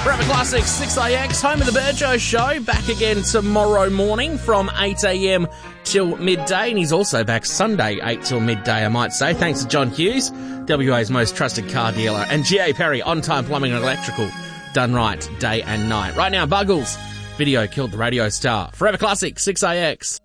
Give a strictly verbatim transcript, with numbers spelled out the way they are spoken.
Forever Classics, six A X, home of the Burjo Show, back again tomorrow morning from eight a.m. till midday, and he's also back Sunday, eight till midday, I might say, thanks to John Hughes, W A's most trusted car dealer, and G A Perry, on-time plumbing and electrical, done right day and night. Right now, Buggles, video killed the radio star. Forever Classics, six A X.